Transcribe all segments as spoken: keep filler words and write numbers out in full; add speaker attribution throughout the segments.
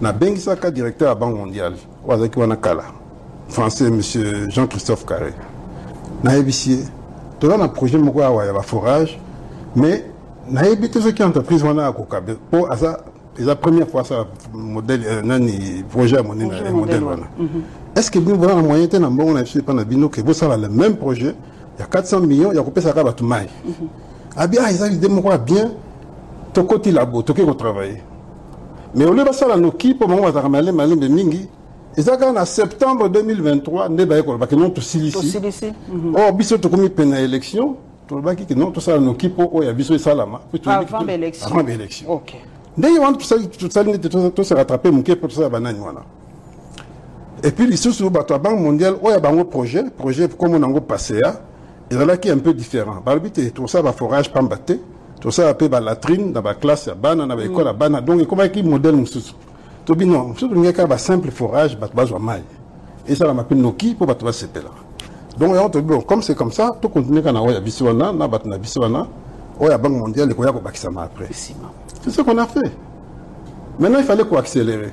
Speaker 1: na bengisaka directeur à Banque mondiale wazaki wana kala français monsieur Jean-Christophe Carré na ebisie to na projet moko ya ba forage mais na ebité ce qui entreprise wana akokabe po asa c'est la première fois ça modèle nani projet à mon modèle wana est-ce que vous avez un moyen de bon on pas na bino que vous ça le même projet il y a quatre cents millions il y a coupé ça ka ba tumai ah bien ils ont des mots bien to côté labo to ko travailler mais au lieu de ça la noki pour moi ça malé malé de mingi et ça quand en septembre deux mille vingt-trois ne ba ko ba que non to silisi oh biso to komi pena élection to ba ki que non to ça la noki pour oh ya biso salama
Speaker 2: avant l'élection
Speaker 1: avant l'élection
Speaker 2: OK
Speaker 1: dès on tout ça tout ça tout se rattraper mon pour ça banane voilà et puis les sous ba to Banque mondiale oh ya bango projet projet comme on en go passé à et là qui est un peu différent balbité tout ça va forage pambaté tout ça appelle la latrine dans la classe à bana dans l'école à bana donc comment qui modèle mususu to bi non mususu ngeka ba simple forage ba bazwa mai et ça la m'appelle noki pour ba to se là donc on te bon comme c'est comme ça tout continuer kana oya biswana na batna biswana oya Banque mondiale ko ya ko bakisa ma après c'est ce qu'on a fait maintenant il fallait quoi accélérer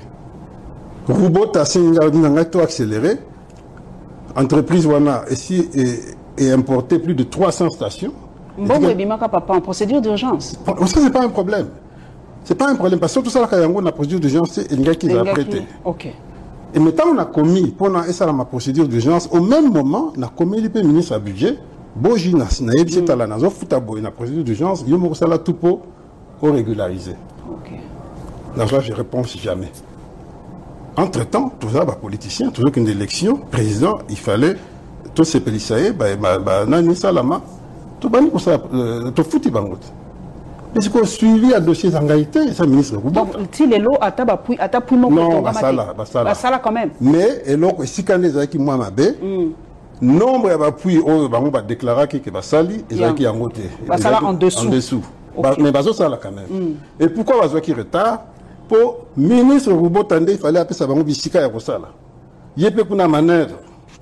Speaker 1: robot ta singa dinanga to accélérer entreprise wana ici et, et importer plus de trois cents stations.
Speaker 2: Bon, mais bimaka papa en procédure d'urgence.
Speaker 1: Ça c'est pas un problème. C'est pas un problème parce que tout ça là quand on a procédure d'urgence c'est une gars qui va prêter.
Speaker 2: OK.
Speaker 1: Et maintenant on a commis pendant et ça la ma procédure d'urgence au même moment on a commis le ministre à budget boji na na yebisi tala na zo futa boy na procédure d'urgence yo mo sala tout pour régulariser.
Speaker 2: OK.
Speaker 1: Là je réponds jamais. Entre-temps, tout ça, bah, politicien, toujours qu'une élection, président, il fallait tous ces pélissaïs, bah, bah, bah, nani salama, tout bani pour ça, tout fouti bangot. Mais c'est qu'on suivi à dossier d'engagité, ça ministre.
Speaker 2: Donc, si les lots à tabac, à tabac,
Speaker 1: non, bah ça là, bah ça là.
Speaker 2: Bah ça là quand même.
Speaker 1: Mais, et l'autre, si quand les qui moi ma bé, nombre d'appui, oh, bah, on va déclarer que bah sali, et ça qui en côté.
Speaker 2: Bah ça là en dessous.
Speaker 1: En dessous. Mais bah ça là quand même. Et pourquoi bah ça qui retard? Pour ministre Roubo Tandé, il fallait appeler ça bango bisika ya kosala. Yepe kuna manœuvre.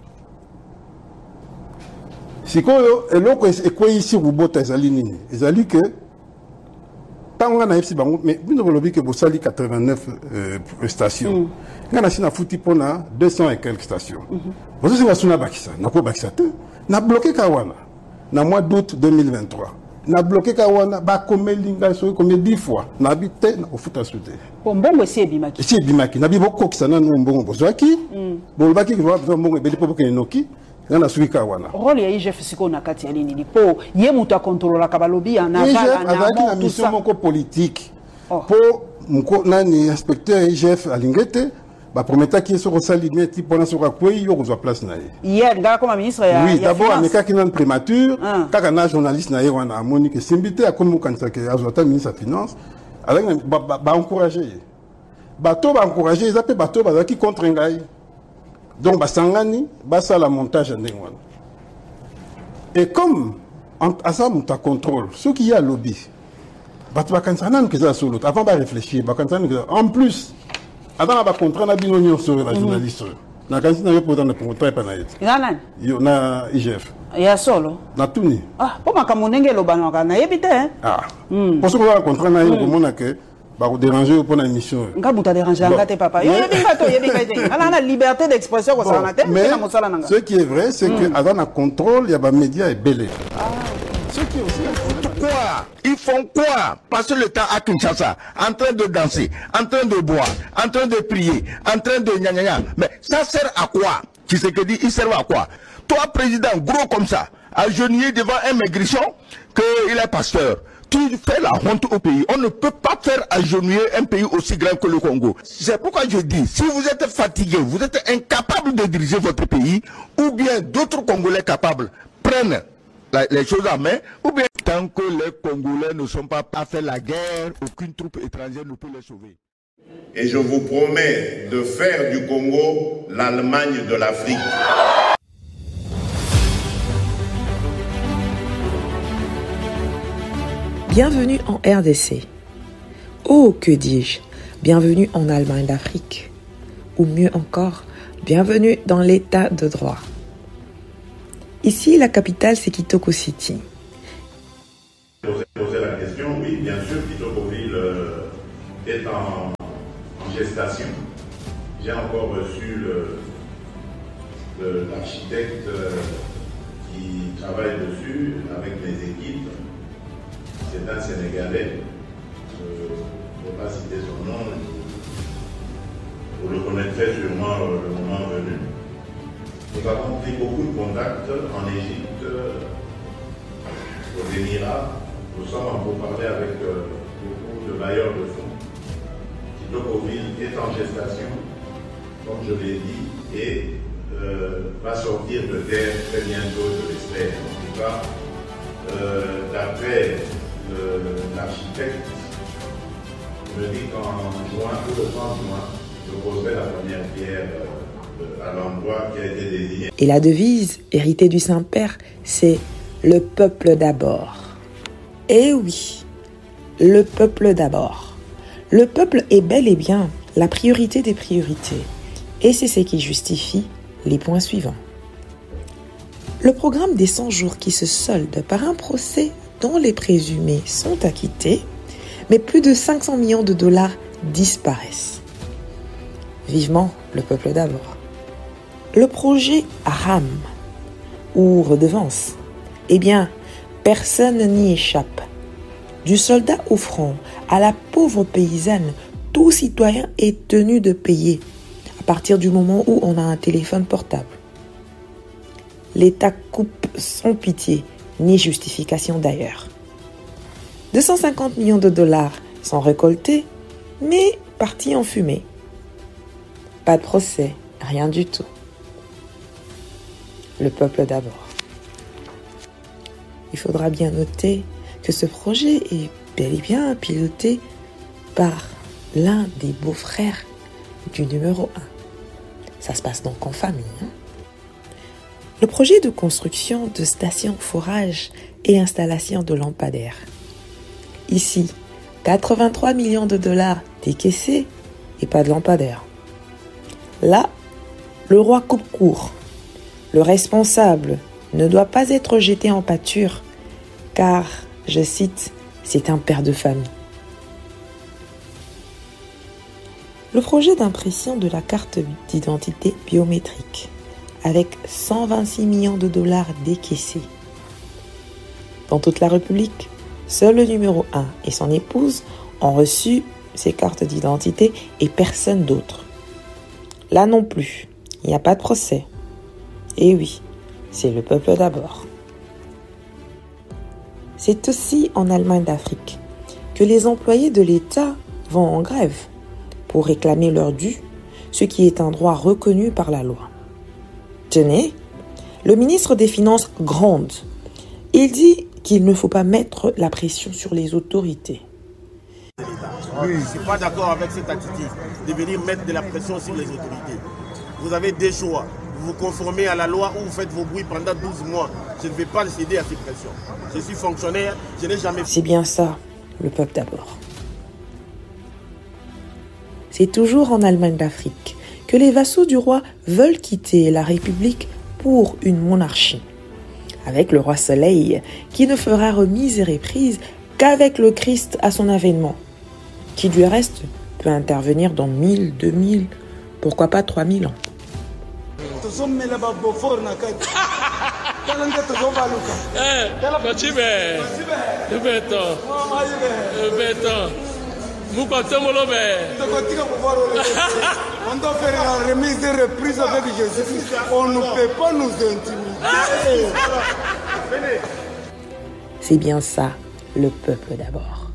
Speaker 1: Sikoyo eloko ekwe ici Roubo Tazali nini. Ezali que tant on a epsi bango mais bino bolobi que bosali quatre-vingt-neuf euh, stations. Ngana sina futi pona deux cents et quelques stations. Bozo singa suna bakisa, nako bakisa te. Na bloqué kawana na mois d'août deux mille vingt-trois. Na bloqué kawana ba komelinga so comme dix fois na bité na ofuta soute
Speaker 2: bombongo si ebimaki
Speaker 1: si ebimaki na bibo kokisana no mbongo bozwaki bon baki ko mbongo ebeli po ke noki na suki kawana
Speaker 2: rôle ya I G F siko na kati ya nini po ye mutu a contrôler ka balobi na
Speaker 1: bala na na mission moko politique po mko nani inspecteur I G F alingete ba prometa qui sur salimé type pendant sur quoi yo reçoit place na
Speaker 2: hier ngala comme ministre ya
Speaker 1: oui d'abord ameka qui nan prémature kaka na journaliste na wana Monique Simbité a comme kanisa que azota ministre de finance avec ba ba encourager bato ba encourager ils appellent bato ba qui contre ngai donc ba sangani ba ça la montage ndengwana et comme à ça mon contrôle ce qui y a lobby bato ba kanisa nan que ça solo avant ba réfléchir ba kanisa en plus avant ba contrat na bino nyo sur la journaliste na kanisa na yo pour dans le contrat pa na yet
Speaker 2: nana
Speaker 1: yo na I G F
Speaker 2: ya solo
Speaker 1: na tuni
Speaker 2: ah po makamonenge lo banaka na yebite hein
Speaker 1: ah pour ce qu'on va contrat na yo komona que ba ko déranger pour la émission
Speaker 2: nga buta déranger ngate papa yo yebinga to yebinga te ala na liberté d'expression ko ça na te
Speaker 1: mais ce qui est vrai c'est que avant na contrôle il y a ba médias et belé
Speaker 3: ce qui est aussi quoi? Ils font quoi? Passer le temps à Kinshasa, en train de danser, en train de boire, en train de prier, en train de gna gna gna. Mais ça sert à quoi? Qui c'est que dit, il sert à quoi? Toi, président, gros comme ça, agenouillé devant un maigrichon, qu'il est pasteur. Tu fais la honte au pays. On ne peut pas faire agenouiller un pays aussi grand que le Congo. C'est pourquoi je dis, si vous êtes fatigué, vous êtes incapable de diriger votre pays, ou bien d'autres Congolais capables prennent les choses en main, ou bien tant que les Congolais ne sont pas à faire la guerre, aucune troupe étrangère ne peut les sauver.
Speaker 4: Et je vous promets de faire du Congo l'Allemagne de l'Afrique.
Speaker 5: Bienvenue en R D C. Oh, que dis-je, bienvenue en Allemagne d'Afrique. Ou mieux encore, bienvenue dans l'état de droit. Ici, la capitale, c'est Kitoko City.
Speaker 4: Poser la question, oui, bien sûr, Kitoko Ville euh, est en, en gestation. J'ai encore reçu l'architecte qui travaille dessus avec mes équipes. C'est un Sénégalais. Je ne vais pas citer son nom. Vous le connaîtrez sûrement le moment venu. Nous avons pris beaucoup de contacts en Égypte, aux Émirats. Nous sommes en pourparlers avec euh, beaucoup de bailleurs de fonds. Kitoko-Ville est en gestation, comme je l'ai dit, et euh, va sortir de terre très bientôt, je l'espère. En tout cas, euh, d'après l'architecte, il me dit qu'en juin, tout le temps juin, je poserai la première pierre euh, à l'endroit qui a été désigné.
Speaker 5: Et la devise, héritée du Saint-Père, c'est « Le peuple d'abord ». Eh oui, le peuple d'abord. Le peuple est bel et bien la priorité des priorités. Et c'est ce qui justifie les points suivants. Le programme des cent jours qui se solde par un procès dont les présumés sont acquittés, mais plus de cinq cents millions de dollars disparaissent. Vivement le peuple d'abord. Le projet RAM ou redevance, eh bien, personne n'y échappe. Du soldat au front à la pauvre paysanne, tout citoyen est tenu de payer à partir du moment où on a un téléphone portable. L'État coupe sans pitié, ni justification d'ailleurs. deux cent cinquante millions de dollars sont récoltés, mais partis en fumée. Pas de procès, rien du tout. Le peuple d'abord. Il faudra bien noter que ce projet est bel et bien piloté par l'un des beaux-frères du numéro un. Ça se passe donc en famille. Hein? Le projet de construction de stations forage et installation de lampadaires. Ici, quatre-vingt-trois millions de dollars décaissés et pas de lampadaires. Là, le roi coupe court. Le responsable ne doit pas être jeté en pâture car, je cite, c'est un père de famille. Le projet d'impression de la carte d'identité biométrique avec cent vingt-six millions de dollars décaissés. Dans toute la République, seul le numéro un et son épouse ont reçu ces cartes d'identité et personne d'autre. Là non plus, il n'y a pas de procès. Et oui, c'est le peuple d'abord. C'est aussi en Allemagne d'Afrique que les employés de l'État vont en grève pour réclamer leur dû, ce qui est un droit reconnu par la loi. Tenez, le ministre des Finances gronde. Il dit qu'il ne faut pas mettre la pression sur les autorités.
Speaker 6: Oui, je ne suis pas d'accord avec cette attitude de venir mettre de la pression sur les autorités. Vous avez des choix. Vous vous conformez à la loi ou vous faites vos bruits pendant douze mois. Je ne vais pas céder à ces pressions. Je suis fonctionnaire, je n'ai jamais...
Speaker 5: C'est bien ça, le peuple d'abord. C'est toujours en Allemagne d'Afrique que les vassaux du roi veulent quitter la République pour une monarchie. Avec le roi Soleil, qui ne fera remise et reprise qu'avec le Christ à son avènement, qui du reste peut intervenir dans mille, deux mille, pourquoi pas trois mille ans.
Speaker 7: On doit faire la remise de reprise avec Jésus. On ne peut pas nous intimider.
Speaker 5: C'est bien ça, le peuple d'abord.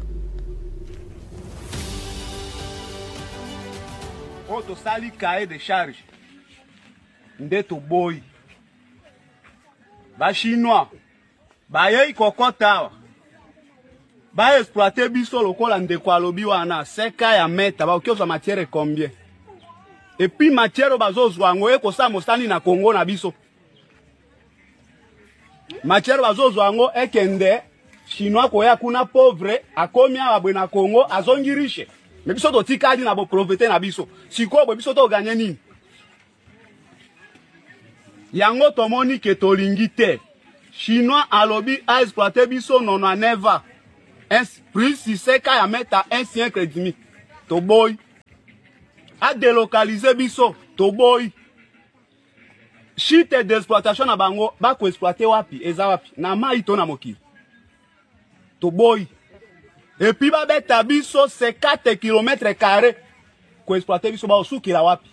Speaker 8: Auto sali cahier de charge. Ndeto boy. Ba chinois. Ba yei kokota. Ba exploiter biso lokola ndeko alobi wana seka ya meta ba okioza matière combien. Et puis matière bazozwa ngo eko sa mostani na Congo na biso. Matière bazozwa ngo ekende chinois koya kuna pauvre akomi abwe na Congo azongi riche. Mais biso to tikali na bo profiter na biso. Siko bo biso to gagner nini? Yango tomoni ke tolingi te. Chinois alobi a exploiter biso nono neva. Un plus si seka ya meta un siècle et demi. To boy. a délocaliser biso toboyi chite d'exploitation na bango ba ko exploiter wapi eza wapi na mai to na mokili toboyi et puis ba beta biso cinquante kilomètres carrés ko exploiter biso ba osukila wapi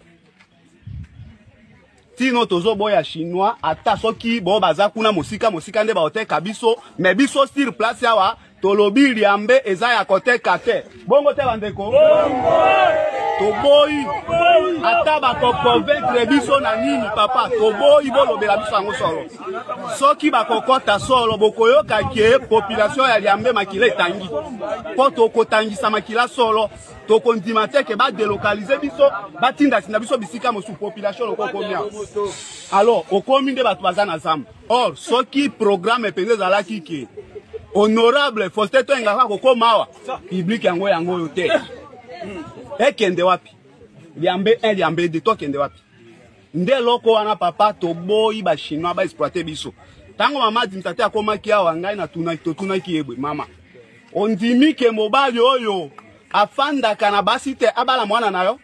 Speaker 8: tino tozo boya chinois ata soki bo baza kuna mosika mosika nde ba oteka biso mais biso sur place yawa tolobi liambe eza ya koteka te bongo te bandeko toboyi ata bako convaincre biso na nini papa toboyi bolobela biso yango solo soki bakokota solo bokoyoka ke population ya liambe makila etangi po tokotangisa makila solo tokondima te ke ba délocaliser biso batinda sinda biso bisika mosu population lokokomia alors okomi nde bato baza na zamba or soki programme penze ezalaki ke honorable Faustin Toengaka kokoma awa public yango yango yo te ekende wapi liambe un liambe de to kende wapi nde loko wana papa toboyi ba chinois ba exploiter biso tango mama dimtate akomaki awa ngai na tuna to tuna ki ebwe mama ondimi ke mobali oyo afanda kana basi te abala mwana nayo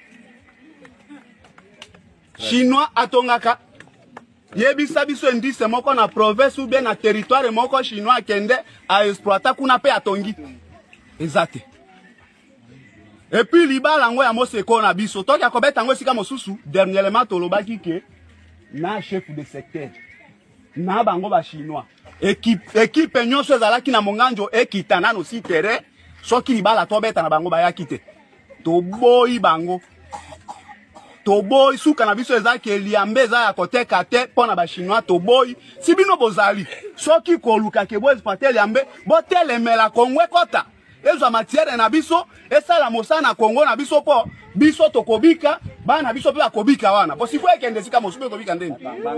Speaker 8: chinois atongaka yebisa biso indice moko na province ou bien na territoire moko chinois kende a exploiter kuna pe atongi ezate et puis libala ngo ya moseko na biso toki akobeta ngo sika mosusu dernièrement tolobaki ke na chef de secteur na bango ba chinois équipe équipe nyonso ezalaki na monganjo ekitana no si terrain soki libala tobeta na bango bayaki te toboyi bango toboyi suka na biso ezaki liambe za ya koteka te pona ba chinois toboyi sibino bozali soki koluka ke bo exploiter liambe bo telemela kongwe kota ezo matière na biso esala mosana Kongo na biso po biso tokobika bana biso pe akobika wana po sifo ekende sika mosupe kobika ndeni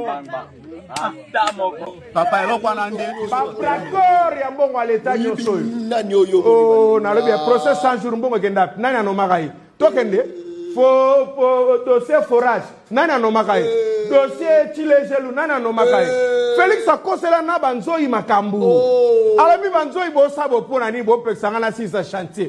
Speaker 8: papa eloko wana nde
Speaker 9: d'accord ya mbongo à l'état nyoso nani oyo oh na lobi procès cent jours mbongo kenda nani anomaka yi tokende fo fo dossier forage nani anomaka yi dossier Chilejelu nani anomaka yi Félix akosela na banzoi makambu alami banzoi bo sabo pona ni bo pexanga na six chantier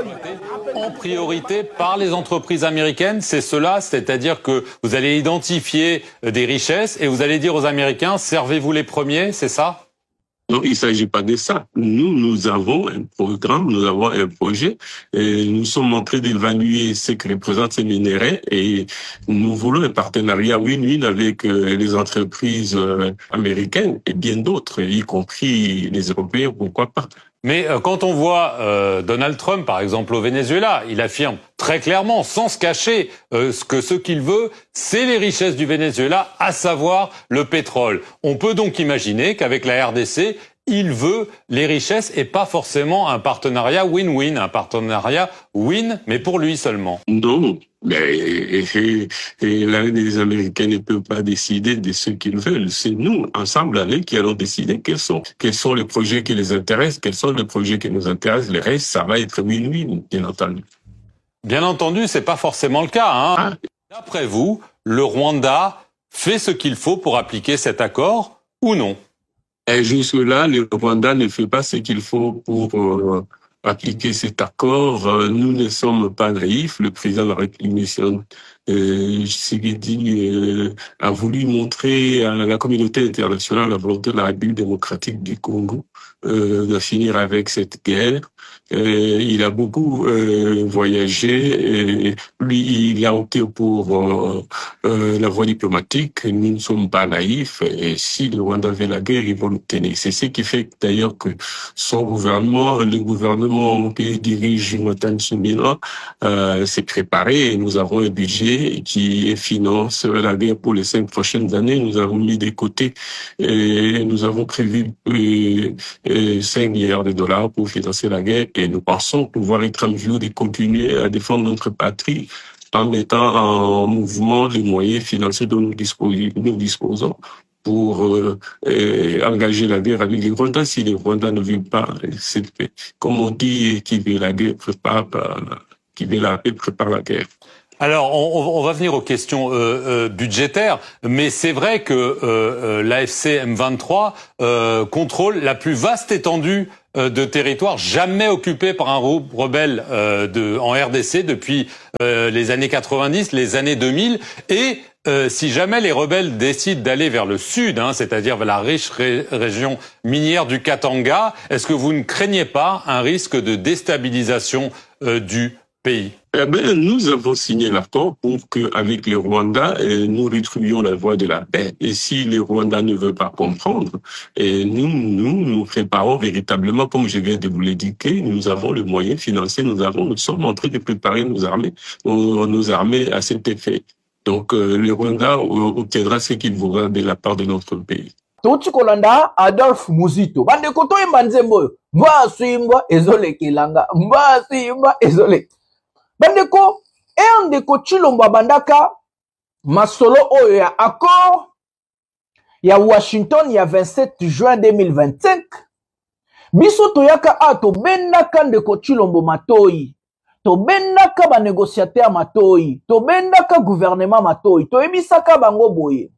Speaker 10: en priorité par les entreprises américaines, c'est cela, c'est-à-dire que vous allez identifier des richesses et vous allez dire aux Américains servez-vous les premiers, c'est ça?
Speaker 11: Non, il ne s'agit pas de ça. Nous, nous avons un programme, nous avons un projet, et nous sommes en train d'évaluer ce que représentent ces minéraux et nous voulons un partenariat win-win avec euh, les entreprises euh, américaines et bien d'autres, y compris les Européens, pourquoi pas.
Speaker 10: Mais euh, quand on voit euh, Donald Trump, par exemple, au Venezuela, il affirme très clairement, sans se cacher, euh, que ce qu'il veut, c'est les richesses du Venezuela, à savoir le pétrole. On peut donc imaginer qu'avec la R D C, il veut les richesses et pas forcément un partenariat win-win, un partenariat win, mais pour lui seulement.
Speaker 11: Non, mais et, et, et là, les Américains ne peuvent pas décider de ce qu'ils veulent. C'est nous, ensemble, allez, qui allons décider quels sont, quels sont les projets qui les intéressent, quels sont les projets qui nous intéressent. Le reste, ça va être win-win, bien entendu.
Speaker 10: Bien entendu, c'est pas forcément le cas, hein. Ah. D'après vous, le Rwanda fait ce qu'il faut pour appliquer cet accord ou non?
Speaker 11: Et jusque-là, le Rwanda ne fait pas ce qu'il faut pour euh, appliquer cet accord. Euh, nous ne sommes pas naïfs. Le président de la République, euh, Tshisekedi, euh, a voulu montrer à la communauté internationale la volonté de la République démocratique du Congo euh, de finir avec cette guerre. Euh, il a beaucoup euh, voyagé. Et lui, il a opté pour euh, euh, la voie diplomatique. Nous ne sommes pas naïfs. Et si le Rwanda veut la guerre, ils vont l'obtenir. C'est ce qui fait d'ailleurs que son gouvernement, le gouvernement que dirige Jonathan Tsumila, euh, s'est préparé. Et nous avons un budget qui finance la guerre pour les cinq prochaines années. Nous avons mis de côté et nous avons prévu euh, euh, cinq milliards de dollars pour financer la guerre. Et nous pensons pouvoir être en mesure de continuer à défendre notre patrie en mettant en mouvement les moyens financiers dont nous disposons, nous disposons pour euh, euh, engager la guerre avec les Rwandais. Si les Rwandais ne veulent pas, c'est, comme on dit, qui veut la guerre prépare, qui veut la paix prépare la guerre.
Speaker 10: Alors, on, on va venir aux questions euh, euh, budgétaires, mais c'est vrai que euh, euh, l'A F C M vingt-trois euh, contrôle la plus vaste étendue euh, de territoire jamais occupée par un rebelle euh, de, en R D C depuis euh, les années quatre-vingt-dix, les années deux mille, et euh, si jamais les rebelles décident d'aller vers le sud, hein, c'est-à-dire vers la riche ré région minière du Katanga, est-ce que vous ne craignez pas un risque de déstabilisation euh, du pays?
Speaker 11: Eh ben, nous avons signé l'accord pour qu'avec les Rwandais, nous retrouvions la voie de la paix. Et si les Rwandais ne veulent pas comprendre, et nous, nous, nous préparons véritablement, comme je viens de vous l'indiquer, nous avons le moyen financier, nous avons, nous sommes en train de préparer nos armées, nos, nos armées à cet effet. Donc, euh, les Rwandais obtiendra ce qu'ils voudront de la part de notre pays.
Speaker 12: Touti kolanda Adolphe Muzito. Bande koto imbanzembo. Mba swimba ezole kilanga. Mba swimba ezole. Bandeko, e ndeko Chilombo bandaka masolo oyo ya accord ya Washington ya vingt-sept juin deux mille vingt-cinq. Biso toyaka a to bendaka ndeko Chilombo matoi. To bendaka ba négociateur matoi. To bendaka gouvernement matoi. To ebisaka bango boye.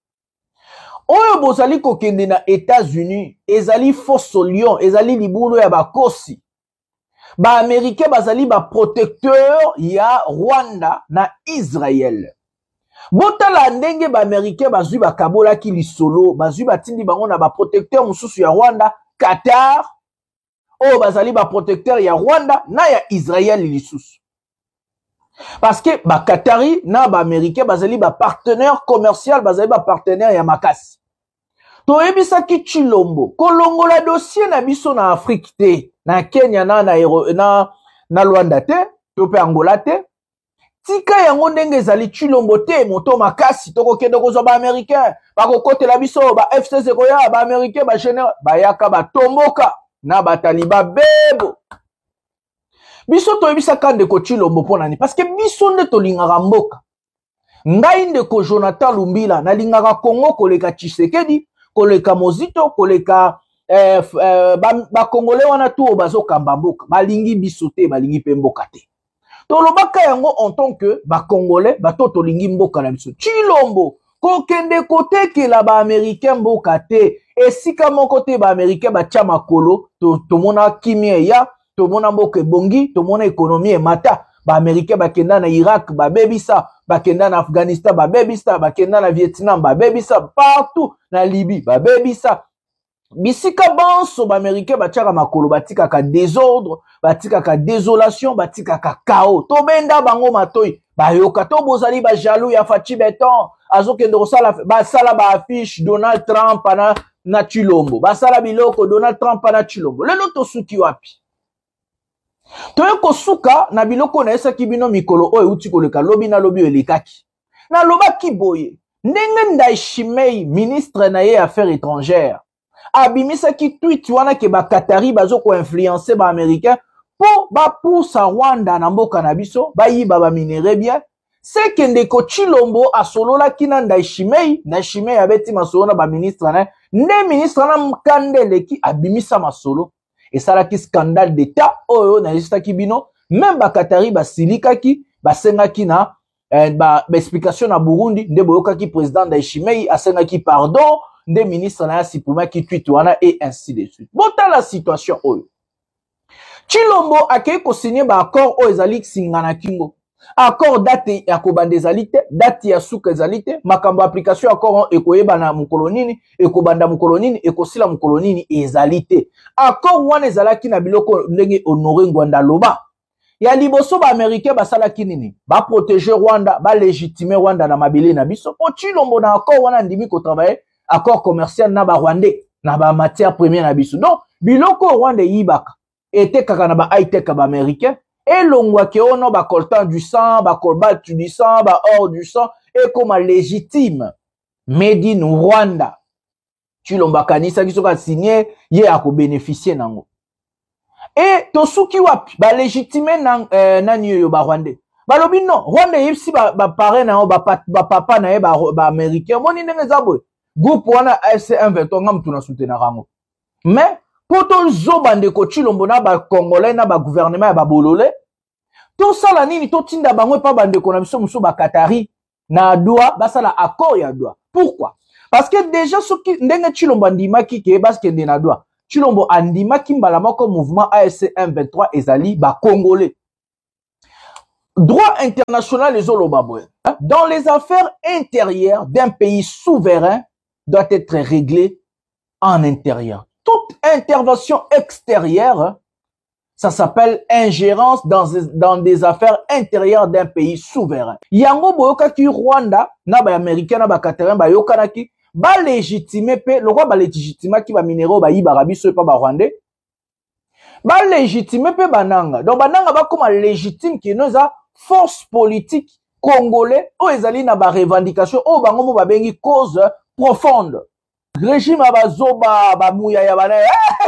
Speaker 12: Oyo bozali kokende na États-Unis, ezali fosso lion, ezali libulu ya bakosi. Ba Américain bazali ba protecteur ya Rwanda na Israël. Botala ndenge ba Américain bazui ba kabola ki lisolo, bazui ba tindi bango na ba protecteur mususu ya Rwanda, Qatar. Oh bazali ba protecteur ya Rwanda na ya Israël lisusu. Parce que ba Qatari na ba Américain bazali ba partenaire commercial, bazali ba partenaire ya makasi. To ebisa ki Chilombo, kolongola dossier na biso na Afrique te, na Kenya na na na, na Rwanda te, to pe Angola te. Tika yango ndenge ezali Chilombo te, moto makasi toko kende kozwa ba Américain, ba kokotela biso ba F C zéro ya ba Américain ba général, ba yaka ba tomboka na ba taliba bebo. Biso to ebisa kande ko Chilombo pona ni parce que biso nde to lingaka mboka. Ngai ndeko Jonathan Lumbila na lingaka Congo koleka Tshisekedi, koleka Mozito, koleka eh, eh, ba, ba Congolais wana tu bazo kamba mboka, balingi biso te, balingi pe mboka te. To lobaka yango en tant que ba Congolais, ba to to lingi mboka na biso. Chilombo ko kende kote ke la ba Américain mboka te, esika moko te ba Américain ba tia makolo, to to mona kimia ya, to mona mboka bongi, to mona économie e mata. Ba Américain ba kenda na Irak, ba bebisa, ba kenda na Afghanistan, ba bebisa, ba kenda na Vietnam, ba bebisa, partout na Libye, ba bebisa. Bisika banso ba Américain ba tiaka makolo, ba tika ka désordre, ba tika ka désolation, ba tika ka chaos. To benda bango matoi, ba yoka to bozali ba jaloux ya Fachi Beton, azo kende kosala ba sala ba affiche Donald Trump na na Chilombo. Ba sala biloko Donald Trump na Chilombo. Lelo to suki wapi? Toye kosuka na biloko na esa kibino mikolo oyo uti koleka lobi na lobi elekaki. Na loba kiboye, ndenge Ndayishimiye ministre na ye affaires étrangères. Abimisa ki tweet wana ke ba Qatari bazo ko influencer ba américain po ba poussa Rwanda na mboka na biso, ba yiba ba minere bien. Se kende ko Chilombo asolola kina Ndayishimiye, Ndayishimiye abeti masolo na ba ministre na, ne ministre na mkandele ki abimisa masolo. Et ça là qui scandale d'état oyo na lista kibino même ba Qatari ba silika ki ba senga ki na eh, ba, ba explication na Burundi nde boyoka ki président Ndayishimiye asenga ki pardon nde ministre na sipuma ki tweet wana et ainsi de suite. Bota la situation oyo Chilombo akei ko signer ba accord oyo ezali singana kingo accord date ya kobanda ezali te, date ya suka ezali te, makambo application accord ekoyeba na mukolonini, ekobanda mukolonini, ekosila mukolonini ezali te. Accord wana ezalaki na biloko ndenge Honoré Ngwanda loba. Ya liboso ba Américain basalaki nini? Ba protéger Rwanda, ba légitimer Rwanda na mabele na biso. Po Chilombo na accord wana ndimi ko travailler accord commercial na ba Rwandais, na ba matière première na biso. Donc biloko Rwanda yibaka ete kaka na ba high tech ba Américain. Et l'ongwa ke ono ba coltan du sang, ba cobalt du sang, ba or du sang, et comme légitime. Made in Rwanda. Chilombo kanisa ki soka signé, ye ako bénéficier nango. Et tosuki wapi, ba légitime nan, euh, nani yo ba Rwandais. Ba lobi non, Rwanda yipsi ba, ba pare na ba, ba, ba papa na ye ba, ba américain. Moni nenge zabwe. Groupe wana F C M vingt-trois ngam tuna soutenir rango. Mais, poto zo bande ko Chilombo na ba Congolais na ba gouvernement ya ba bolole, To sala nini to tinda bango pa bande ko na biso muso ba Katari na doa ba sala accord ya doa. Pourquoi? Parce que déjà ce qui ndenge Tshilombo andimaki ke parce que na doa. Tshilombo andimaki mbala moko mouvement A F C M vingt-trois ezali ba congolais. Droit international les Olobaboy. Dans les affaires intérieures d'un pays souverain doit être réglée en intérieur. Toute intervention extérieure, ça s'appelle ingérence dans, dans des affaires intérieures d'un pays souverain. Yango boyoka ki Rwanda, na ba américain na ba Qatarien ba yokana ki ba légitimer pe le roi ba légitimer ki ba minéraux ba yiba biso pa ba Rwandais. Ba légitimer pe bananga. Donc bananga ba comme légitime ki noza force politique congolais o ezali na ba revendication o bango mo ba bengi cause profonde. Régime abazoba ba mouya ya bana.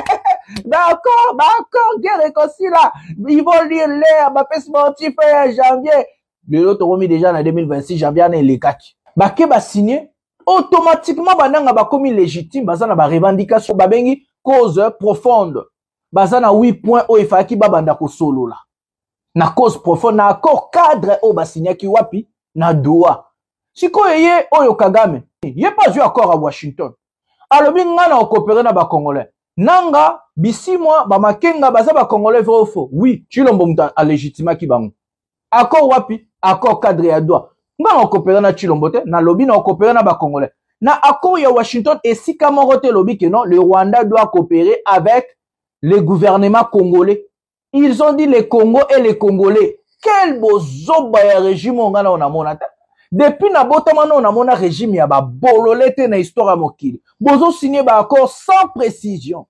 Speaker 12: D'accord, d'accord, guerre réconcile là. Ils vont lire l'air, ma paix sportif en janvier. Le lot remis déjà en deux mille vingt-six janvier en les kaki. Ba ke ba signé automatiquement bananga ba commis légitime bazana ba revendication ba bengi cause profonde. Bazana huit points o ifaki ba banda ko solo là. Na cause profonde na accord cadre o ba signé ki wapi na doa. Siko yeye oyo Kagame. Yé pas eu accord à Washington. Alobi ngana coopérer na ba congolais. Nanga bisi moi ba makenga baza ba congolais vrai ou faux. Oui, Tshilombo muta a légitima ki bango. Accord wapi? Accord cadre ya doa. Ngana coopérer na Tshilombo te na lobi na coopérer na ba congolais. Na accord ya Washington et si kamorote lobi que non, le Rwanda doit coopérer avec le gouvernement congolais. Ils ont dit les Congo et les Congolais. Quel beau zoba ya régime ngana on a monata. Depuis na botamano on a mona régime ya ba bololete na histoire mokili. Bozo signé ba accord sans précision.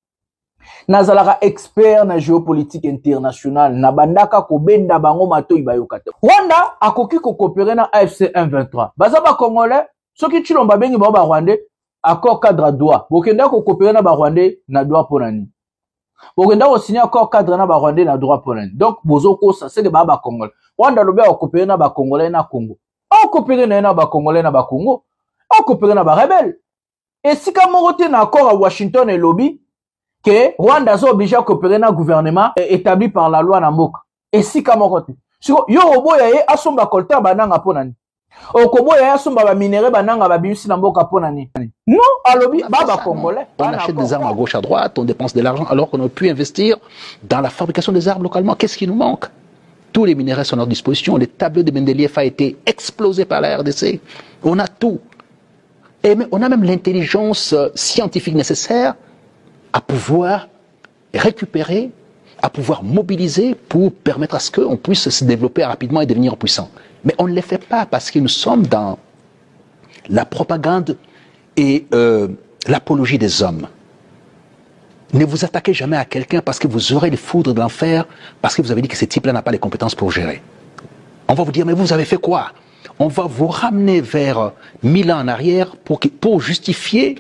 Speaker 12: Nazalaka expert na géopolitique internationale na bandaka ko benda bango mato ibayokate. Rwanda akoki ko coopérer na A F C M vingt-trois. Baza ba congolais soki Tshilombo bengi ba Rwandais accord cadre droit. Bokenda ko coopérer na ba Rwandais na droit ponani. Bokenda ko signer accord cadre na ba Rwandais na droit ponani. Donc bozo ko ça c'est que ba ba congolais. Rwanda lobe ko coopérer na ba congolais na Congo. On coopérer na ba congolais na ba Congo. On coopérer na ba rebelle. Et si kamorote na accord à Washington et lobby que Rwanda sont obligés à coopérer na gouvernement établi par la loi na mboka. Et si kamorote. Siko yo oboya ye asomba kolta bananga ponani. Okoboya ye asomba ba minéraux bananga ba bimisi na mboka ponani. Non, à lobby baba congolais.
Speaker 13: On achète des armes à gauche à droite, on dépense de l'argent alors qu'on aurait pu investir dans la fabrication des armes localement. Qu'est-ce qui nous manque? Tous les minéraux sont à notre disposition. Le tableau de Mendeleev a été explosé par la R D C. On a tout. Et on a même l'intelligence scientifique nécessaire à pouvoir récupérer, à pouvoir mobiliser pour permettre à ce qu'on puisse se développer rapidement et devenir puissant. Mais on ne le fait pas parce que nous sommes dans la propagande et euh, l'apologie des hommes. Ne vous attaquez jamais à quelqu'un parce que vous aurez les foudres de l'enfer, parce que vous avez dit que ce type-là n'a pas les compétences pour gérer. On va vous dire, mais vous avez fait quoi? On va vous ramener vers mille ans en arrière pour, que, pour justifier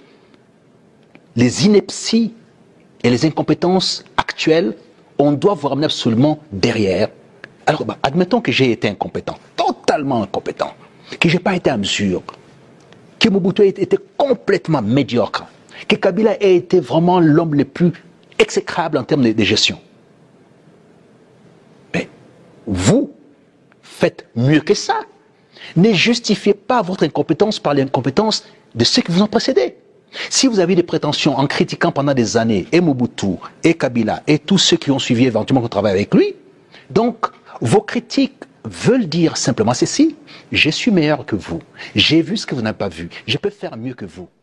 Speaker 13: les inepties et les incompétences actuelles. On doit vous ramener absolument derrière. Alors, bah, admettons que j'ai été incompétent, totalement incompétent, que je n'ai pas été à mesure, que Mobutu a été complètement médiocre, que Kabila a été vraiment l'homme le plus exécrable en termes de, de gestion. Mais vous faites mieux que ça. Ne justifiez pas votre incompétence par l'incompétence de ceux qui vous ont précédé. Si vous avez des prétentions en critiquant pendant des années et Mobutu, et Kabila, et tous ceux qui ont suivi éventuellement qu'on travaille avec lui, donc vos critiques veulent dire simplement ceci: je suis meilleur que vous, j'ai vu ce que vous n'avez pas vu, je peux faire mieux que vous.